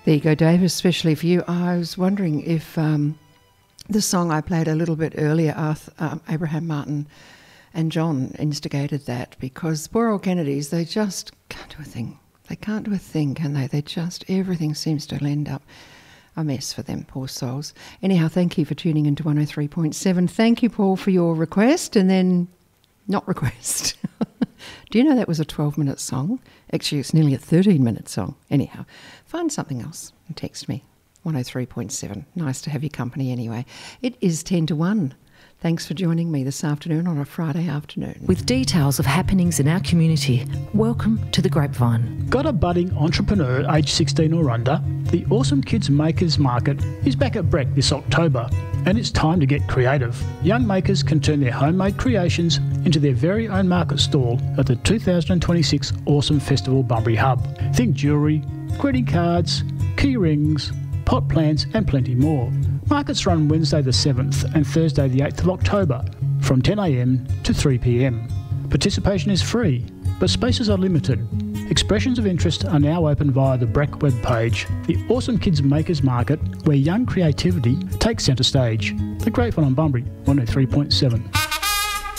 There you go, Dave, especially for you. I was wondering if the song I played a little bit earlier, Abraham Martin and John instigated that, because poor old Kennedys, they just can't do a thing. They can't do a thing, can they? They just, everything seems to end up a mess for them, poor souls. Anyhow, thank you for tuning into 103.7. Thank you, Paul, for your request, and then not request. Do you know that was a 12-minute song? Actually, it's nearly a 13-minute song. Anyhow, find something else and text me. 103.7. Nice to have your company anyway. It is 10 to 1. Thanks for joining me this afternoon on a Friday afternoon. With details of happenings in our community, welcome to The Grapevine. Got a budding entrepreneur aged 16 or under? The Awesome Kids Makers Market is back at Breck this October, and it's time to get creative. Young makers can turn their homemade creations into their very own market stall at the 2026 Awesome Festival Bunbury Hub. Think jewellery, greeting cards, key rings, pot plants and plenty more. Markets run Wednesday the 7th and Thursday the 8th of October from 10 a.m. to 3 p.m. Participation is free, but spaces are limited. Expressions of interest are now open via the Breck webpage, the Awesome Kids Makers Market, where young creativity takes centre stage. The Grapevine on Bunbury, 103.7.